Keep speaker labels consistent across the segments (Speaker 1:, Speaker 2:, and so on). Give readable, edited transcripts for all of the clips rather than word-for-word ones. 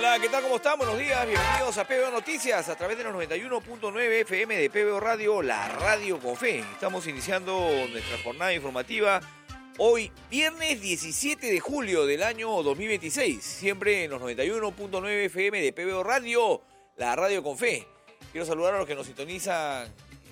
Speaker 1: Hola, ¿qué tal? ¿Cómo están? Buenos días, bienvenidos a PBO Noticias a través de los 91.9 FM de PBO Radio, la radio con fe. Estamos iniciando nuestra jornada informativa hoy, viernes 17 de julio del año 2026, siempre en los 91.9 FM de PBO Radio, la radio con fe. Quiero saludar a los que nos sintonizan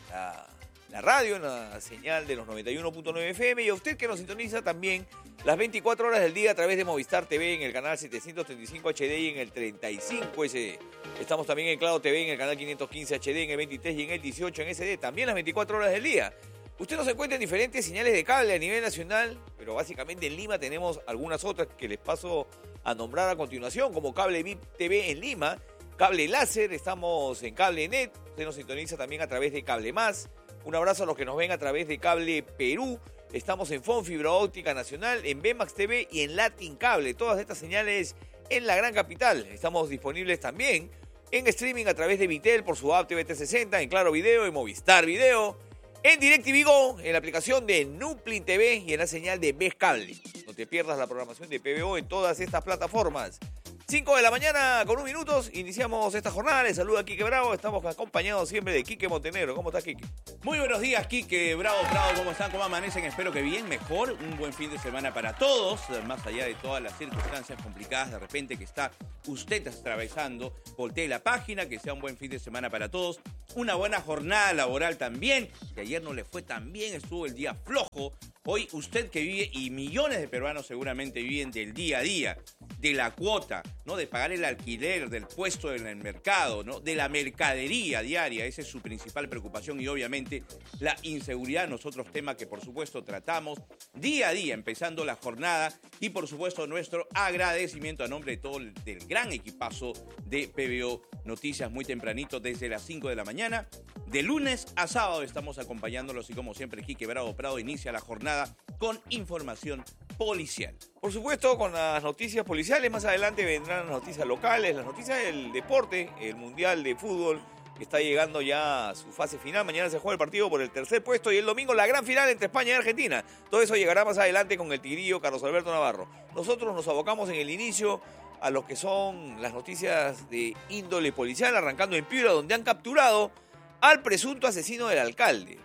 Speaker 1: en la radio, en la señal de los 91.9 FM, y a usted que nos sintoniza también las 24 horas del día a través de Movistar TV en el canal 735 HD y en el 35 SD. Estamos también en Claro TV en el canal 515 HD, en el 23 y en el 18 en SD, también las 24 horas del día. Usted nos encuentra en diferentes señales de cable a nivel nacional, pero básicamente en Lima tenemos algunas otras que les paso a nombrar a continuación, como Cable VIP TV en Lima, Cable Láser, estamos en Cable Net, usted nos sintoniza también a través de Cable Más. Un abrazo a los que nos ven a través de Cable Perú. Estamos en FON Fibra Óptica Nacional, en Bemax TV y en Latin Cable. Todas estas señales en la gran capital. Estamos disponibles también en streaming a través de Vitel por su app TV360, en Claro Video, en Movistar Video, en DirecTV Go, en la aplicación de Nuplin TV y en la señal de Ves Cable. No te pierdas la programación de PBO en todas estas plataformas. 5 de la mañana con 1 minuto, iniciamos esta jornada. Les saluda Quique Bravo, estamos acompañados siempre de Quique Montenegro. ¿Cómo estás, Quique?
Speaker 2: Muy buenos días, Quique Bravo, ¿cómo están? ¿Cómo amanecen? Espero que bien, mejor. Un buen fin de semana para todos, más allá de todas las circunstancias complicadas de repente que está usted atravesando. Voltee la página, que sea un buen fin de semana para todos. Una buena jornada laboral también, que ayer no le fue tan bien, estuvo el día flojo. Hoy usted que vive, y millones de peruanos seguramente viven del día a día, de la cuota, ¿no? De pagar el alquiler, del puesto en el mercado, ¿no? De la mercadería diaria. Esa es su principal preocupación, y obviamente la inseguridad, nosotros tema que por supuesto tratamos día a día, empezando la jornada, y por supuesto nuestro agradecimiento a nombre de todo del gran equipazo de PBO Noticias, muy tempranito desde las 5 de la mañana. De lunes a sábado estamos acompañándolos, y como siempre Quique Bravo Prado inicia la jornada con información policial.
Speaker 1: Por supuesto, con las noticias policiales, más adelante vendrán las noticias locales, las noticias del deporte, el Mundial de Fútbol, que está llegando ya a su fase final. Mañana se juega el partido por el tercer puesto y el domingo la gran final entre España y Argentina. Todo eso llegará más adelante con el tigrillo Carlos Alberto Navarro. Nosotros nos abocamos en el inicio a lo que son las noticias de índole policial, arrancando en Piura, donde han capturado al presunto asesino del alcalde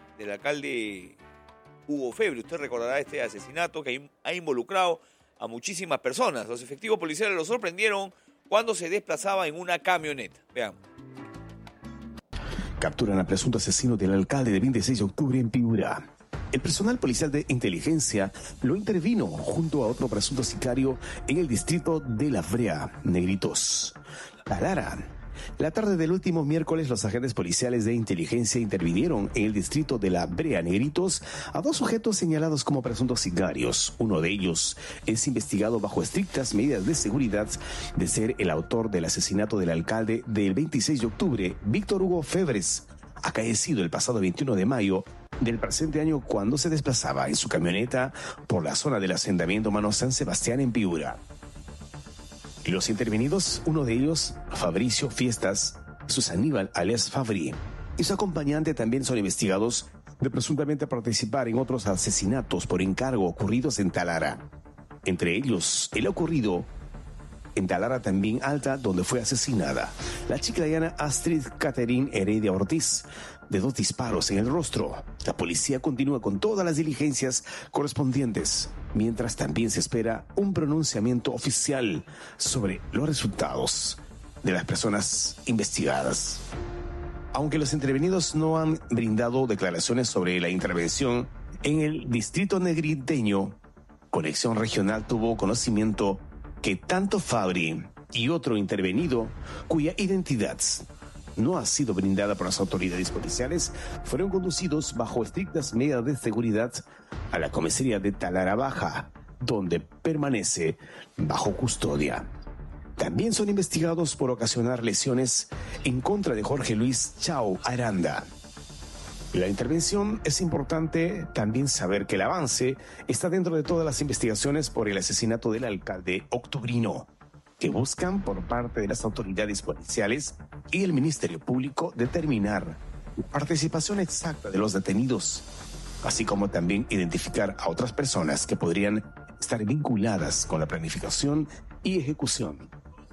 Speaker 1: Hugo Febre. Usted recordará este asesinato que ha involucrado a muchísimas personas. Los efectivos policiales lo sorprendieron cuando se desplazaba en una camioneta. Veamos.
Speaker 3: Capturan al presunto asesino del alcalde de 26 de octubre en Piura. El personal policial de inteligencia lo intervino junto a otro presunto sicario en el distrito de La Brea, Negritos. Talara. La tarde del último miércoles, los agentes policiales de inteligencia intervinieron en el distrito de La Brea, Negritos, a 2 sujetos señalados como presuntos sicarios. Uno de ellos es investigado bajo estrictas medidas de seguridad de ser el autor del asesinato del alcalde del 26 de octubre, Víctor Hugo Febres, acaecido el pasado 21 de mayo del presente año cuando se desplazaba en su camioneta por la zona del asentamiento Mano San Sebastián en Piura. Los intervenidos, uno de ellos, Fabricio Fiestas, Susaníbal alias Fabri, y su acompañante también son investigados de presuntamente participar en otros asesinatos por encargo ocurridos en Talara. Entre ellos, el ocurrido en Talara también Alta, donde fue asesinada la chiclayana Astrid Catherine Heredia Ortiz, de 2 disparos en el rostro. La policía continúa con todas las diligencias correspondientes, mientras también se espera un pronunciamiento oficial sobre los resultados de las personas investigadas. Aunque los intervenidos no han brindado declaraciones sobre la intervención en el distrito negriteño, Conexión Regional tuvo conocimiento que tanto Fabri y otro intervenido, cuya identidad no ha sido brindada por las autoridades policiales, fueron conducidos bajo estrictas medidas de seguridad a la comisaría de Talara Baja, donde permanece bajo custodia. También son investigados por ocasionar lesiones en contra de Jorge Luis Chao Aranda. La intervención es importante también saber que el avance está dentro de todas las investigaciones por el asesinato del alcalde octubrino, que buscan por parte de las autoridades policiales y el Ministerio Público determinar la participación exacta de los detenidos, así como también identificar a otras personas que podrían estar vinculadas con la planificación y ejecución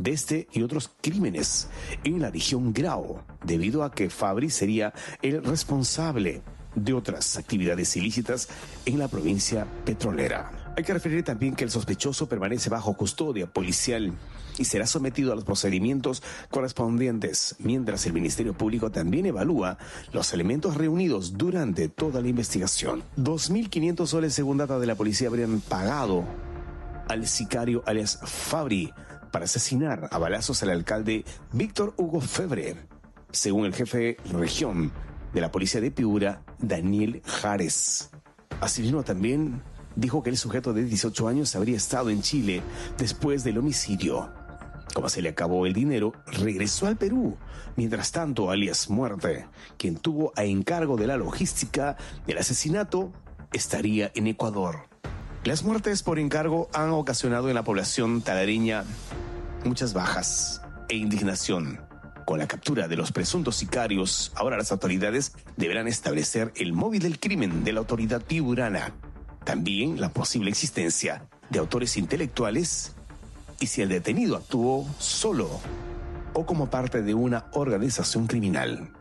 Speaker 3: de este y otros crímenes en la región Grau, debido a que Fabri sería el responsable de otras actividades ilícitas en la provincia petrolera. Hay que referir también que el sospechoso permanece bajo custodia policial y será sometido a los procedimientos correspondientes, mientras el Ministerio Público también evalúa los elementos reunidos durante toda la investigación. 2.500 soles según data de la policía habrían pagado al sicario alias Fabri para asesinar a balazos al alcalde Víctor Hugo Febre, según el jefe de región de la policía de Piura, Daniel Jares. Asimismo también dijo que el sujeto de 18 años habría estado en Chile después del homicidio. Como se le acabó el dinero, regresó al Perú. Mientras tanto, alias Muerte, quien tuvo a encargo de la logística del asesinato, estaría en Ecuador. Las muertes por encargo han ocasionado en la población talareña muchas bajas e indignación. Con la captura de los presuntos sicarios, ahora las autoridades deberán establecer el móvil del crimen de la autoridad piurana. También la posible existencia de autores intelectuales y si el detenido actuó solo o como parte de una organización criminal.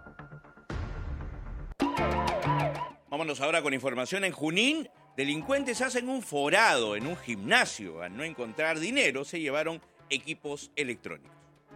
Speaker 2: Vámonos ahora con información. En Junín, delincuentes hacen un forado en un gimnasio. Al no encontrar dinero, se llevaron equipos electrónicos.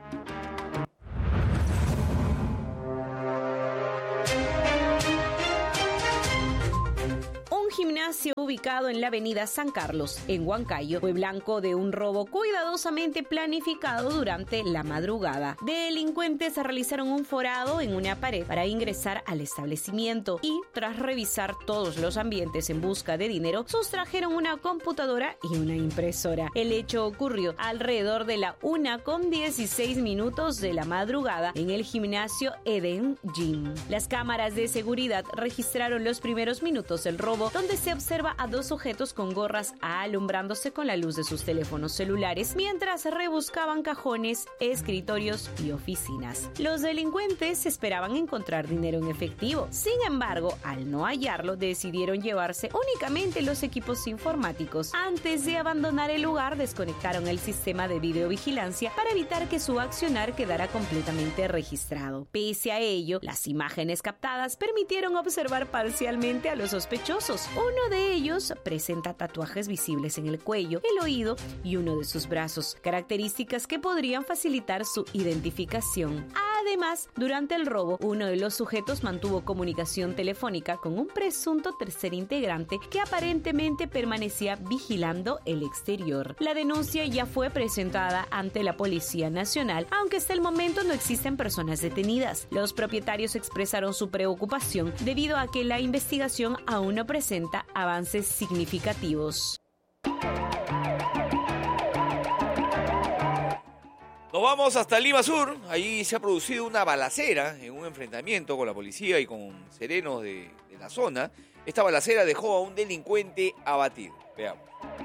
Speaker 4: Gimnasio ubicado en la avenida San Carlos, en Huancayo, fue blanco de un robo cuidadosamente planificado durante la madrugada. Delincuentes realizaron un forado en una pared para ingresar al establecimiento y, tras revisar todos los ambientes en busca de dinero, sustrajeron una computadora y una impresora. El hecho ocurrió alrededor de la 1:16 de la madrugada en el gimnasio Eden Gym. Las cámaras de seguridad registraron los primeros minutos del robo, donde se observa a dos sujetos con gorras alumbrándose con la luz de sus teléfonos celulares mientras rebuscaban cajones, escritorios y oficinas. Los delincuentes esperaban encontrar dinero en efectivo. Sin embargo, al no hallarlo, decidieron llevarse únicamente los equipos informáticos. Antes de abandonar el lugar, desconectaron el sistema de videovigilancia para evitar que su accionar quedara completamente registrado. Pese a ello, las imágenes captadas permitieron observar parcialmente a los sospechosos. Uno de ellos presenta tatuajes visibles en el cuello, el oído y uno de sus brazos, características que podrían facilitar su identificación. Además, durante el robo, uno de los sujetos mantuvo comunicación telefónica con un presunto tercer integrante que aparentemente permanecía vigilando el exterior. La denuncia ya fue presentada ante la Policía Nacional, aunque hasta el momento no existen personas detenidas. Los propietarios expresaron su preocupación debido a que la investigación aún no presenta avances significativos.
Speaker 1: Nos vamos hasta Lima Sur. Allí se ha producido una balacera en un enfrentamiento con la policía y con serenos de la zona. Esta balacera dejó a un delincuente abatido. Veamos.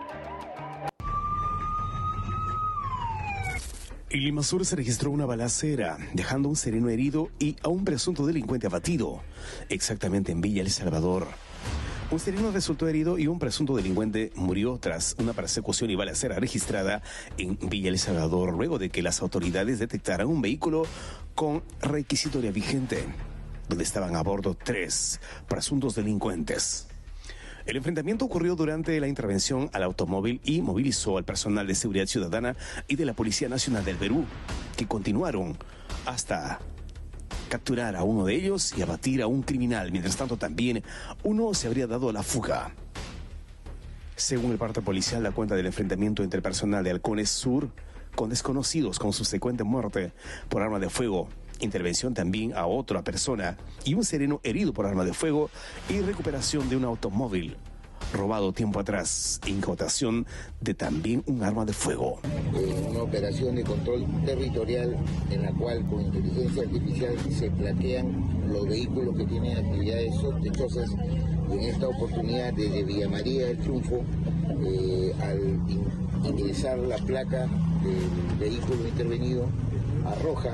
Speaker 3: En Lima Sur se registró una balacera, dejando a un sereno herido y a un presunto delincuente abatido, exactamente en Villa El Salvador. Un sereno resultó herido y un presunto delincuente murió tras una persecución y balacera registrada en Villa El Salvador, luego de que las autoridades detectaran un vehículo con requisitoria vigente, donde estaban a bordo 3 presuntos delincuentes. El enfrentamiento ocurrió durante la intervención al automóvil y movilizó al personal de seguridad ciudadana y de la Policía Nacional del Perú, que continuaron hasta capturar a uno de ellos y abatir a un criminal. Mientras tanto, también uno se habría dado a la fuga. Según el parte policial, la cuenta del enfrentamiento entre el personal de Halcones Sur con desconocidos con subsecuente muerte por arma de fuego, intervención también a otra persona y un sereno herido por arma de fuego y recuperación de un automóvil robado tiempo atrás, incautación de también un arma de fuego.
Speaker 5: Una operación de control territorial en la cual con inteligencia artificial se plaquean los vehículos que tienen actividades sospechosas y en esta oportunidad desde Villa María del Triunfo, al ingresar la placa del vehículo intervenido, arroja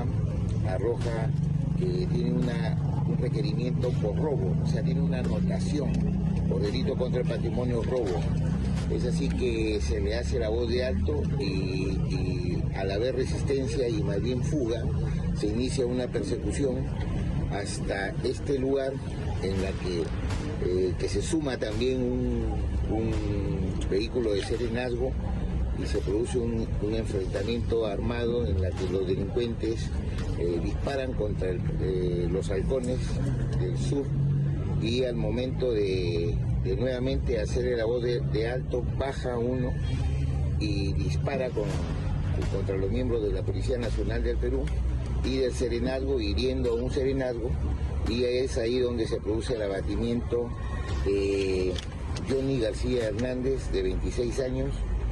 Speaker 5: que tiene un requerimiento por robo, o sea, tiene una anotación por delito contra el patrimonio robo. Es así que se le hace la voz de alto y al haber resistencia y más bien fuga, se inicia una persecución hasta este lugar en la que se suma también un vehículo de serenazgo y se produce un enfrentamiento armado en la que los delincuentes disparan contra los halcones del sur y al momento de nuevamente hacer la voz de alto, baja uno y dispara contra los miembros de la Policía Nacional del Perú y del serenazgo, hiriendo a un serenazgo, y es ahí donde se produce el abatimiento de Johnny García Hernández, de 26 años,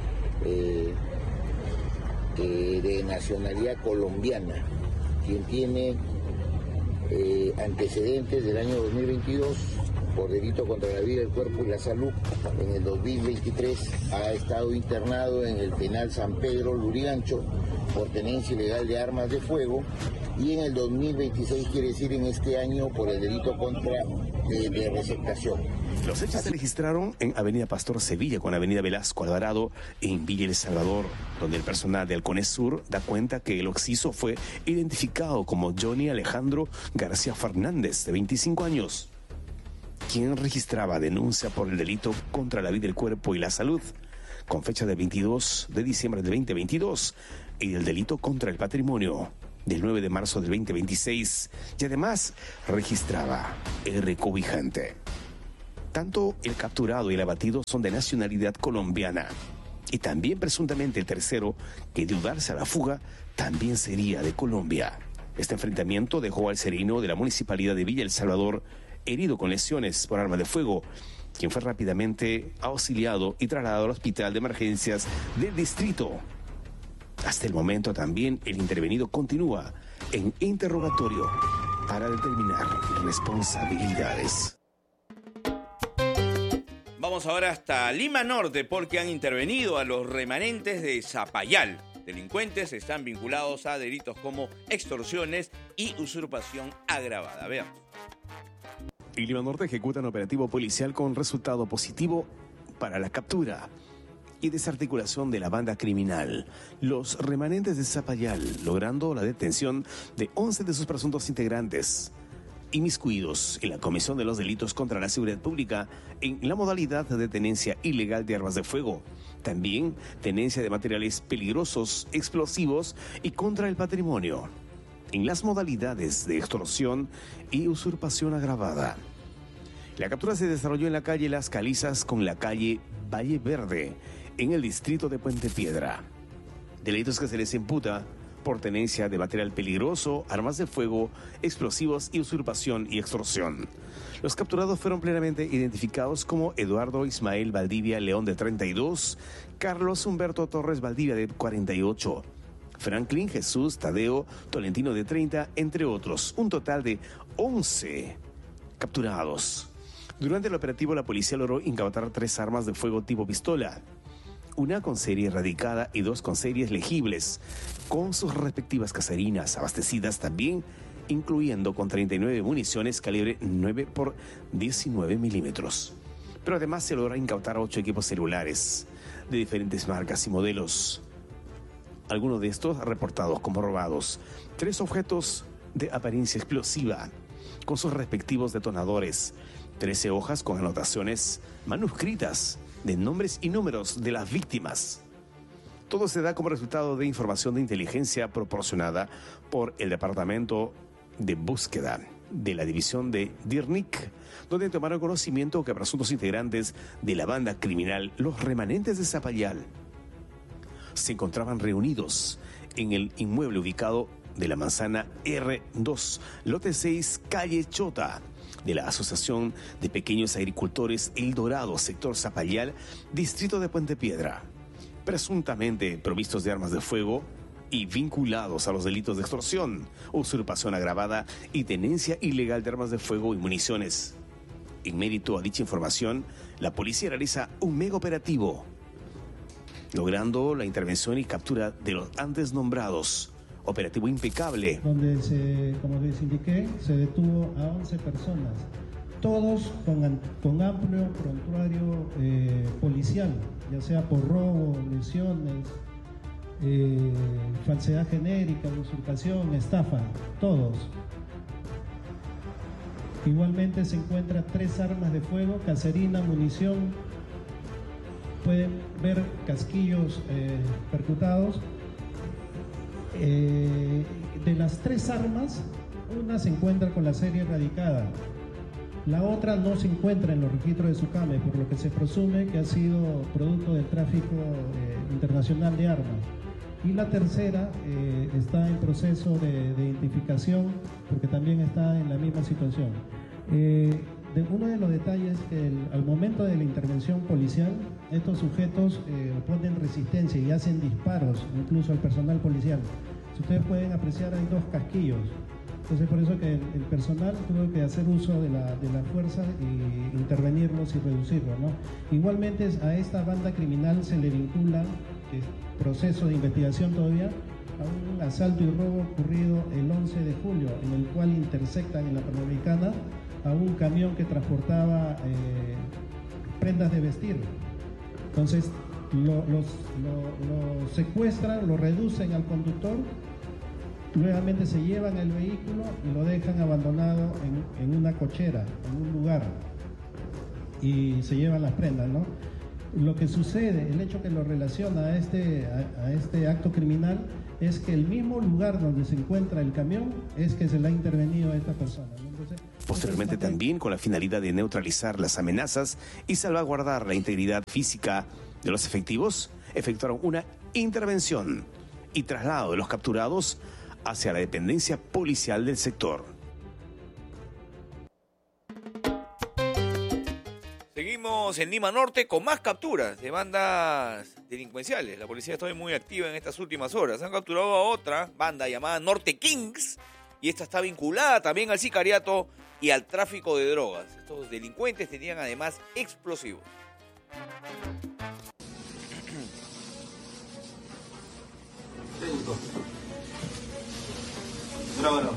Speaker 5: de nacionalidad colombiana, quien tiene antecedentes del año 2022 por delito contra la vida, el cuerpo y la salud. En el 2023 ha estado internado en el penal San Pedro Lurigancho por tenencia ilegal de armas de fuego, y en el 2026, quiere decir en este año, por el delito de receptación.
Speaker 3: Los hechos se registraron en Avenida Pastor Sevilla con Avenida Velasco Alvarado en Villa El Salvador, donde el personal de Halcones Sur da cuenta que el occiso fue identificado como Johnny Alejandro García Fernández, de 25 años, quien registraba denuncia por el delito contra la vida, el cuerpo y la salud, con fecha del 22 de diciembre de 2022, y el delito contra el patrimonio del 9 de marzo del 2026, y además registraba el recobijante. Tanto el capturado y el abatido son de nacionalidad colombiana, y también presuntamente el tercero, que de darse a la fuga, también sería de Colombia. Este enfrentamiento dejó al sereno de la municipalidad de Villa El Salvador herido con lesiones por arma de fuego, quien fue rápidamente auxiliado y trasladado al hospital de emergencias del distrito. Hasta el momento también el intervenido continúa en interrogatorio para determinar responsabilidades.
Speaker 2: Vamos ahora hasta Lima Norte porque han intervenido a los remanentes de Zapallar. Delincuentes están vinculados a delitos como extorsiones y usurpación agravada. Veamos.
Speaker 3: En Lima Norte ejecutan operativo policial con resultado positivo para la captura y desarticulación de la banda criminal. Los remanentes de Zapallar, logrando la detención de 11 de sus presuntos integrantes, inmiscuidos en la comisión de los delitos contra la seguridad pública en la modalidad de tenencia ilegal de armas de fuego, también tenencia de materiales peligrosos, explosivos y contra el patrimonio, en las modalidades de extorsión y usurpación agravada. La captura se desarrolló en la calle Las Calizas con la calle Valle Verde, en el distrito de Puente Piedra. Delitos que se les imputa por tenencia de material peligroso, armas de fuego, explosivos y usurpación y extorsión. Los capturados fueron plenamente identificados como Eduardo Ismael Valdivia León, de 32, Carlos Humberto Torres Valdivia, de 48, Franklin Jesús Tadeo Tolentino, de 30, entre otros. Un total de 11 capturados. Durante el operativo, la policía logró incautar 3 armas de fuego tipo pistola, una con serie erradicada y 2 con series legibles, con sus respectivas caserinas abastecidas también, incluyendo con 39 municiones calibre 9 por 19 milímetros. Pero además se logra incautar 8 equipos celulares de diferentes marcas y modelos, algunos de estos reportados como robados, 3 objetos de apariencia explosiva con sus respectivos detonadores, 13 hojas con anotaciones manuscritas de nombres y números de las víctimas. Todo se da como resultado de información de inteligencia proporcionada por el Departamento de Búsqueda de la División de DIRNIC, donde tomaron conocimiento que presuntos integrantes de la banda criminal Los Remanentes de Zapallar se encontraban reunidos en el inmueble ubicado de la manzana R2, lote 6, calle Chota, de la Asociación de Pequeños Agricultores El Dorado, sector Zapallar, distrito de Puente Piedra, presuntamente provistos de armas de fuego y vinculados a los delitos de extorsión, usurpación agravada y tenencia ilegal de armas de fuego y municiones. En mérito a dicha información, la policía realiza un mega operativo, logrando la intervención y captura de los antes nombrados. Operativo impecable.
Speaker 6: Donde como les indiqué, se detuvo a 11 personas, todos con amplio prontuario policial. ya sea por robo, lesiones, falsedad genérica, usurpación, estafa, todos. Igualmente se encuentran 3 armas de fuego, caserina, munición. Pueden ver casquillos percutados. De las 3 armas, una se encuentra con la serie erradicada. La otra no se encuentra en los registros de SUCAME, por lo que se presume que ha sido producto del tráfico internacional de armas. Y la tercera está en proceso de identificación, porque también está en la misma situación. Uno de los detalles que al momento de la intervención policial, estos sujetos oponen resistencia y hacen disparos incluso al personal policial. Si ustedes pueden apreciar, hay 2 casquillos. Entonces por eso que el personal tuvo que hacer uso de la fuerza y intervenirlos y reducirlos, ¿no? Igualmente a esta banda criminal se le vincula, que es proceso de investigación todavía, a un asalto y robo ocurrido el 11 de julio, en el cual intersectan en la Panamericana a un camión que transportaba prendas de vestir. Entonces lo secuestran, lo reducen al conductor, nuevamente se llevan el vehículo y lo dejan abandonado en una cochera, en un lugar, y se llevan las prendas, ¿no? Lo que sucede, el hecho que lo relaciona a este acto criminal, es que el mismo lugar donde se encuentra el camión es que se le ha intervenido a esta persona, ¿no?
Speaker 3: Posteriormente también con la finalidad de neutralizar las amenazas y salvaguardar la integridad física de los efectivos, efectuaron una intervención y traslado de los capturados hacia la dependencia policial del sector.
Speaker 1: Seguimos en Lima Norte con más capturas de bandas delincuenciales. La policía está muy activa en estas últimas horas. Han capturado a otra banda llamada Norte Kings, y esta está vinculada también al sicariato y al tráfico de drogas. Estos delincuentes tenían además explosivos.
Speaker 7: Grábalo.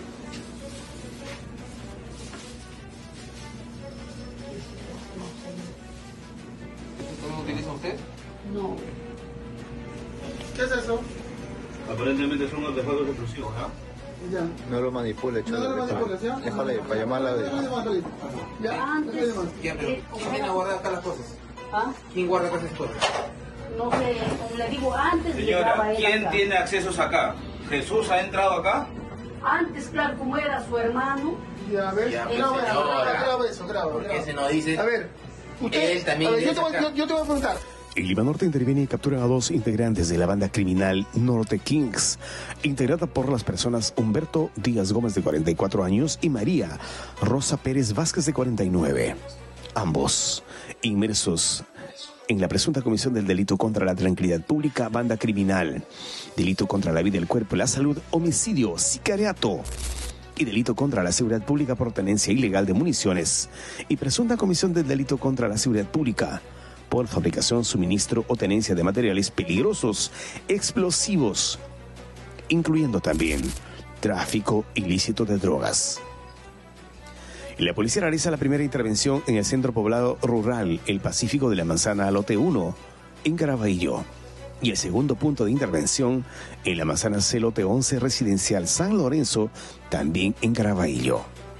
Speaker 7: ¿Esto no lo utiliza usted?
Speaker 8: No.
Speaker 7: ¿Qué es eso?
Speaker 9: Aparentemente son artefactos explosivos, ¿ah?
Speaker 7: Ya.
Speaker 5: No lo manipula,
Speaker 7: No lo manipulas, ¿ya?
Speaker 5: Déjale, para llamarla de...
Speaker 7: Ya,
Speaker 8: Antes,
Speaker 7: ¿quién viene a guardar acá las cosas?
Speaker 8: ¿Ah?
Speaker 7: ¿Quién guarda acá esas cosas?
Speaker 8: No sé, como le digo, antes
Speaker 9: Señora,
Speaker 8: llegaba él
Speaker 9: ¿quién
Speaker 8: acá.
Speaker 9: tiene accesos acá? ¿Jesús ha entrado acá?
Speaker 8: Antes, claro, como era su hermano.
Speaker 7: Ya, ¿ves?
Speaker 10: Ya, pues,
Speaker 7: Graba
Speaker 10: señora.
Speaker 7: eso, graba.
Speaker 10: ¿Por qué se nos dice?
Speaker 7: A ver, usted...
Speaker 10: Él también
Speaker 7: a ver,
Speaker 10: viene
Speaker 7: yo te voy a preguntar.
Speaker 3: En Lima Norte interviene y captura a 2 integrantes de la banda criminal Norte Kings, integrada por las personas Humberto Díaz Gómez, de 44 años, y María Rosa Pérez Vázquez, de 49. Ambos inmersos en la presunta comisión del delito contra la tranquilidad pública, banda criminal, delito contra la vida, el cuerpo, la salud, homicidio, sicariato y delito contra la seguridad pública por tenencia ilegal de municiones, y presunta comisión del delito contra la seguridad pública por fabricación, suministro o tenencia de materiales peligrosos, explosivos, incluyendo también tráfico ilícito de drogas. La policía realiza la primera intervención en el centro poblado rural El Pacífico de la Manzana Lote 1, en Caraballo, y el segundo punto de intervención en la Manzana C Lote 11 Residencial San Lorenzo, también en Caraballo.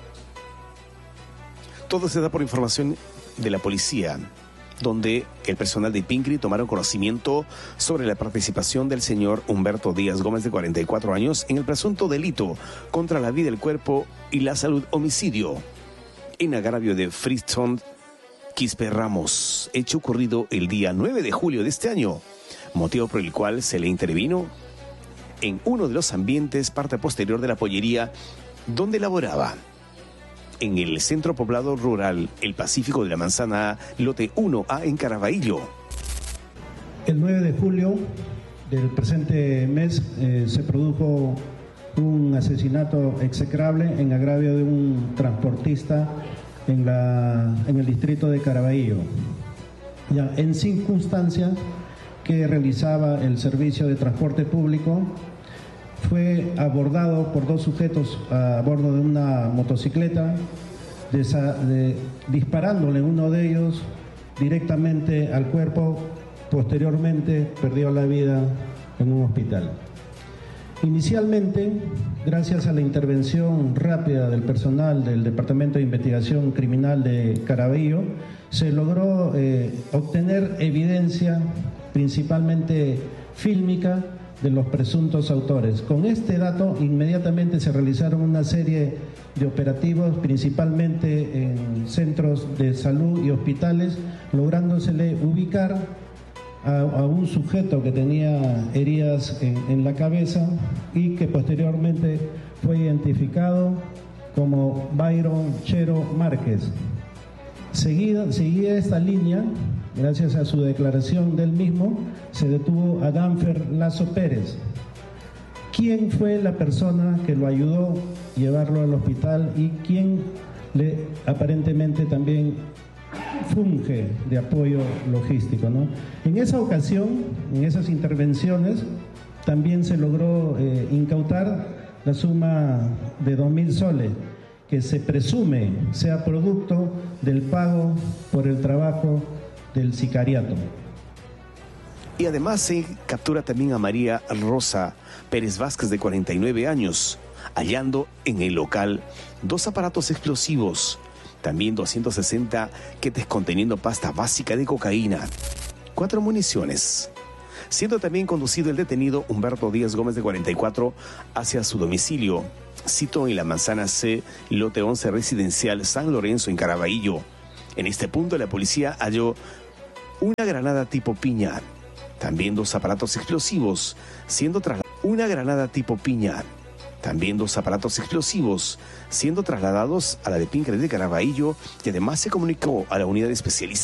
Speaker 3: Todo se da por información de la policía, donde el personal de PINCRI tomaron conocimiento sobre la participación del señor Humberto Díaz Gómez, de 44 años, en el presunto delito contra la vida, el cuerpo y la salud, homicidio, en agravio de Friston Quispe Ramos, hecho ocurrido el día 9 de julio de este año, motivo por el cual se le intervino en uno de los ambientes, parte posterior de la pollería donde laboraba, en el centro poblado rural El Pacífico de la Manzana Lote 1A, en Caraballo.
Speaker 6: El 9 de julio del presente mes se produjo un asesinato execrable en agravio de un transportista en el distrito de Caraballo, ya en circunstancias que realizaba el servicio de transporte público. Fue abordado por 2 sujetos a bordo de una motocicleta, disparándole uno de ellos directamente al cuerpo posteriormente perdió la vida en un hospital. Inicialmente, gracias a la intervención rápida del personal del Departamento de Investigación Criminal de Caraballo, se logró obtener evidencia, principalmente fílmica, de los presuntos autores. Con este dato, inmediatamente se realizaron una serie de operativos, principalmente en centros de salud y hospitales, lográndosele ubicar a un sujeto que tenía heridas en la cabeza y que posteriormente fue identificado como Byron Chero Márquez. Seguida esta línea, gracias a su declaración del mismo, se detuvo a Danfer Lazo Pérez. ¿Quién fue la persona que lo ayudó a llevarlo al hospital y quién le aparentemente también funge de apoyo logístico, ¿no? En esa ocasión, en esas intervenciones, también se logró incautar la suma de 2.000 soles, que se presume sea producto del pago por el trabajo del sicariato.
Speaker 3: Y además se captura también a María Rosa Pérez Vázquez, de 49 años, hallando en el local 2 aparatos explosivos, también 260 quetes conteniendo pasta básica de cocaína, 4 municiones, siendo también conducido el detenido Humberto Díaz Gómez, de 44, hacia su domicilio, cito en la manzana C, lote 11 residencial San Lorenzo, en Caraballo. En este punto la policía halló una granada tipo piña, también 2 aparatos explosivos, siendo trasladados a la de Pincre de Caraballo, y además se comunicó a la unidad especializada